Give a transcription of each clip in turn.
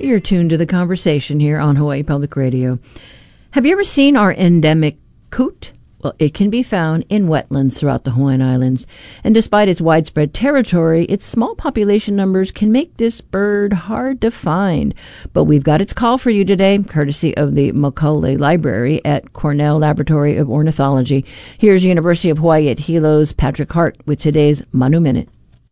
You're tuned to the conversation here on Hawaii Public Radio. Have you ever seen our endemic coot? Well, it can be found in wetlands throughout the Hawaiian Islands. And despite its widespread territory, its small population numbers can make this bird hard to find. But we've got its call for you today, courtesy of the Macaulay Library at Cornell Laboratory of Ornithology. Here's University of Hawaii at Hilo's Patrick Hart with today's Manu Minute.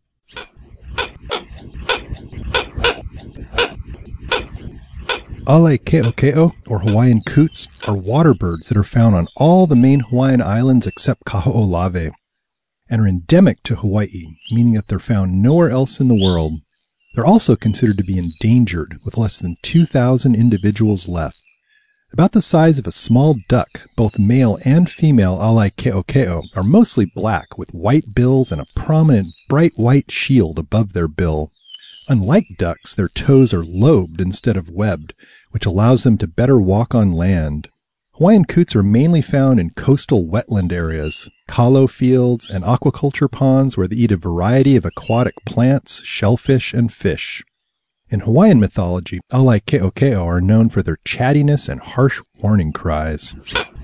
Ale ke'okeo, or Hawaiian coots, are water birds that are found on all the main Hawaiian islands except Kaho'olawe, and are endemic to Hawaii, meaning that they're found nowhere else in the world. They're also considered to be endangered, with less than 2,000 individuals left. About the size of a small duck, both male and female Ale ke'okeo are mostly black, with white bills and a prominent bright white shield above their bill. Unlike ducks, their toes are lobed instead of webbed, which allows them to better walk on land. Hawaiian coots are mainly found in coastal wetland areas, kalo fields, and aquaculture ponds where they eat a variety of aquatic plants, shellfish, and fish. In Hawaiian mythology, Ale ke'okeo are known for their chattiness and harsh warning cries.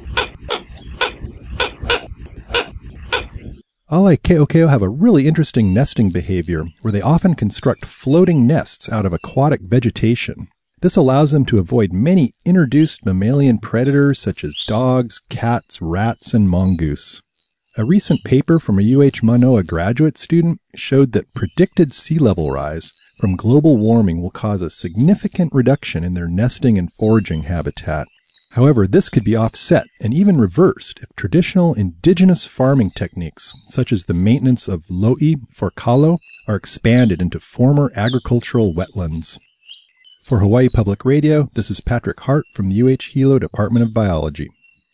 Ale ke'okeo have a really interesting nesting behavior, where they often construct floating nests out of aquatic vegetation. This allows them to avoid many introduced mammalian predators such as dogs, cats, rats, and mongoose. A recent paper from a UH Manoa graduate student showed that predicted sea level rise from global warming will cause a significant reduction in their nesting and foraging habitat. However, this could be offset and even reversed if traditional indigenous farming techniques, such as the maintenance of lo'i for kalo, are expanded into former agricultural wetlands. For Hawaii Public Radio, this is Patrick Hart from the UH Hilo Department of Biology.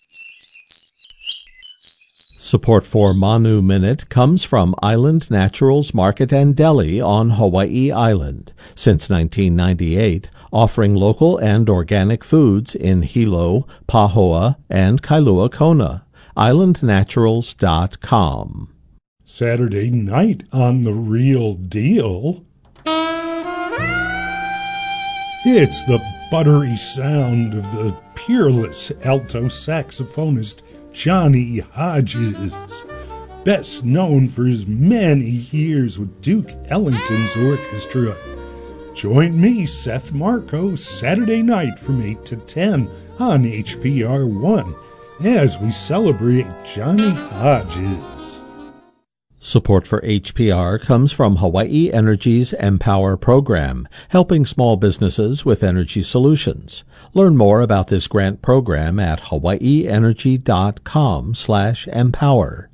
Support for Manu Minute comes from Island Naturals Market and Deli on Hawaii Island. Since 1998, offering local and organic foods in Hilo, Pahoa, and Kailua Kona. IslandNaturals.com. Saturday night on The Real Deal. It's the buttery sound of the peerless alto saxophonist Johnny Hodges, best known for his many years with Duke Ellington's orchestra. Join me, Seth Marco, Saturday night from 8 to 10 on HPR 1 as we celebrate Johnny Hodges. Support for HPR comes from Hawaii Energy's Empower program, helping small businesses with energy solutions. Learn more about this grant program at hawaiienergy.com/empower.